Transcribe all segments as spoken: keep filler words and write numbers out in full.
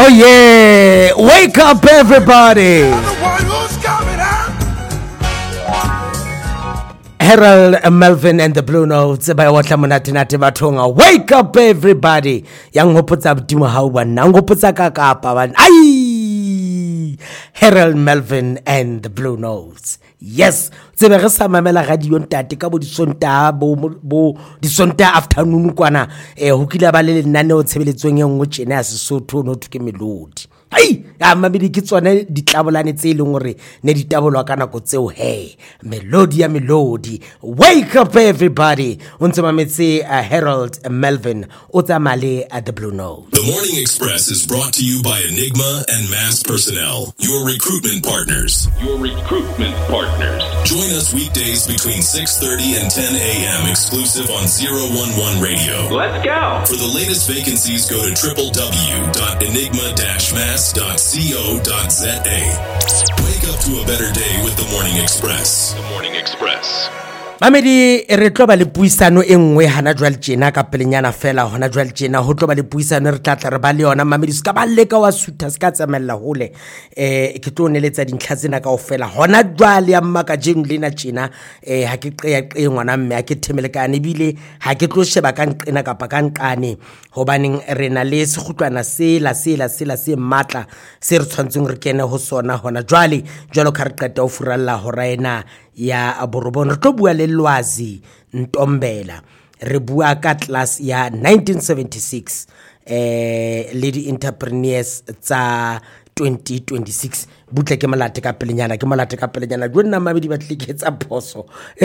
Oh yeah, wake up everybody. Harold Melvin and the Blue Notes by Watla Monate Nate Batonga. Wake up everybody. Yang hopotsa bdimo ha wa nang hopotsa ka kapa ban. Ai! Harold Melvin and the Blue Notes. Yes, tsebe re sa mamela radio ntate ka bo disonta bo bo disonta afternoon kwana eh ho kila ba le lenane o tshebeletsong e nngwe tjena ya Sesotho no thuke melodi. Ai a mamedi ke tsone ditlabolane tse ileng hore ne ditabolwa kana go tseo he melody ya melody. Wake up everybody. Untse mametse uh, Harold uh, Melvin o tsamale at the Blue Note. The Morning Express is brought to you by Enigma and Mass Personnel, your recruitment partners. Your recruitment partners. Join us weekdays between six thirty and ten a.m. exclusive on zero one one Radio. Let's go. For the latest vacancies, go to w w w dot enigma dash mass dot co dot z a. Wake up to a better day with the Morning Express. The Morning Express. Mamedi re tlo ba le puisano e nngwe hana jwale tjena ka pelenyana fela hona jwale tjena ho tlo ba le puisano re tlatla re ba le yona mamedi ska ba leka wa sutha ska tsamella hole eh ke tlo neletsa dintlha tsena kaofela hona jwale ya mmaka jeng lena tjena eh ha ke qeya qe ngwana mme ha ke themele ka ne bile ha ke tlo sheba ka nqena kapa ka nqane hobaneng re na le sekhutlwana sela sela sela se matla se re tshwantseng re kene ho sona hona jwale jwalo ka re qeta ho furalla ho raena ya aborobon re tlo bua le Lwazi Ntombela re bua ka class ya nineteen seventy-six eh lady entrepreneurs tsa twenty twenty-six butle ke malate ka pelenyana ke malate ka pelenyana go nna mabedi ba tliketsa phoso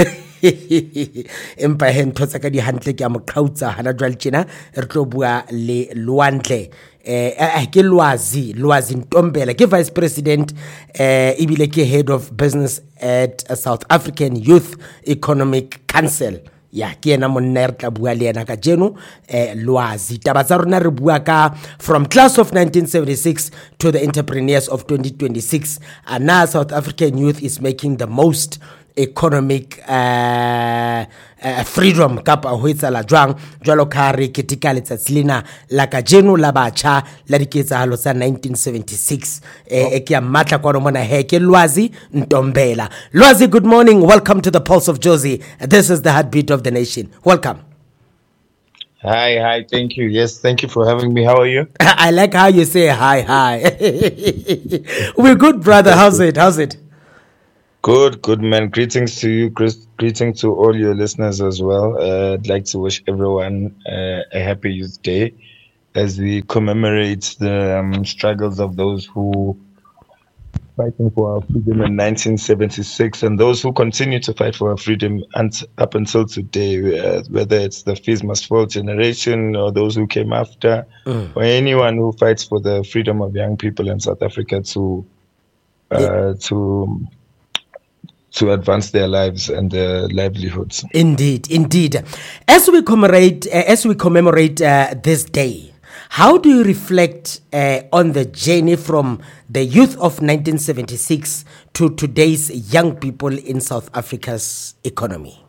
empa he ntho tsa ka di hantle ke a moqhautsa hana jwale tjena re tlo bua le Lwandle eh eh ke Lwazi Lwazi Ntombela ke vice president eh ibile ke head of business at a South African Youth Economic Council. Ya ke ena monna re tla bua le ena ka jeno eh Lwazi taba tsa rona re bua ka from class of nineteen seventy-six to the entrepreneurs of twenty twenty-six. And now South African youth is making the most economic uh, uh, freedom kapa ho etsala jwang jwalo ka re ketika letsatsi lena la ka jeno la batjha la diketsahalo tsa nineteen seventy-six eh ke ya matla kwa mona he ke Lwazi Ntombela. Lwazi, good morning, welcome to the Pulse of Jozi. This is the heartbeat of the nation. Welcome. Hi, hi, thank you. Yes, thank you for having me. How are you? I like how you say hi, hi. We're good, brother. How's it? How's it? Good, good, man. Greetings to you. Greetings to all your listeners as well. Uh, I'd like to wish everyone uh, a happy Youth Day as we commemorate the um, struggles of those who fighting for our freedom in nineteen seventy-six and those who continue to fight for our freedom and up until today, uh, whether it's the Fees Must Fall generation or those who came after, mm. or anyone who fights for the freedom of young people in South Africa to uh, yeah. to to advance their lives and their livelihoods. Indeed, indeed. As we commemorate, uh, as we commemorate uh, this day, how do you reflect uh, on the journey from the youth of nineteen seventy-six to today's young people in South Africa's economy?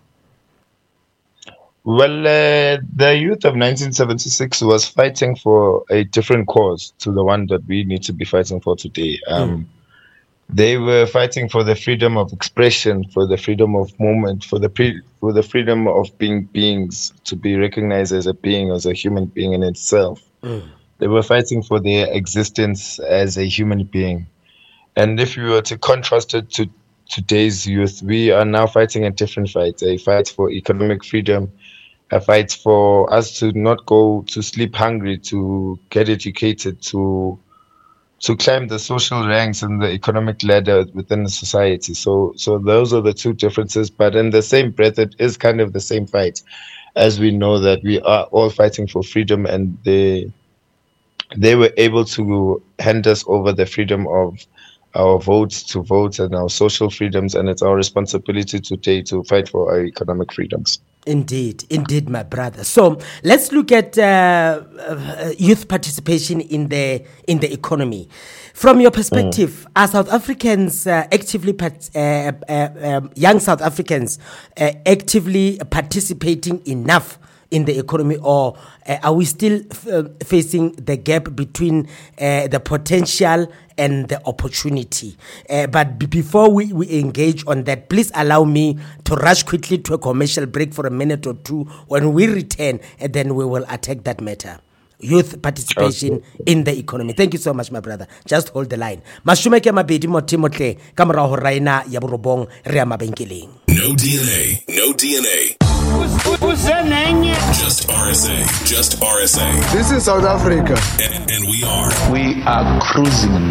Well, uh, the youth of nineteen seventy-six was fighting for a different cause to the one that we need to be fighting for today. Um, mm. They were fighting for the freedom of expression, for the freedom of movement, for the pre- for the freedom of being beings, to be recognized as a being, as a human being in itself. Mm. They were fighting for their existence as a human being. And if you were to contrast it to today's youth, we are now fighting a different fight, a fight for economic freedom, a fight for us to not go to sleep hungry, to get educated, to to climb the social ranks and the economic ladder within the society. So so those are the two differences, but in the same breath, it is kind of the same fight, as we know that we are all fighting for freedom, and they they were able to hand us over the freedom of our votes to vote and our social freedoms, and it's our responsibility today to fight for our economic freedoms. Indeed, indeed, my brother. So let's look at uh, uh, youth participation in the in the economy. From your perspective, mm. are South Africans uh, actively, part, uh, uh, um, young South Africans, uh, actively participating enough in the economy, or uh, are we still f- uh, facing the gap between uh, the potential and the opportunity? Uh, but b- before we, we engage on that, please allow me to rush quickly to a commercial break for a minute or two. When we return, and then we will attack that matter. Youth participation okay. in the economy. Thank you so much, my brother. Just hold the line. Mashumeke mabedi mo timotle kamora ho raina ya borobong re ya mabenkeleng. No D N A, no D N A. Just R S A, just R S A. This is South Africa. And, and we are. We are cruising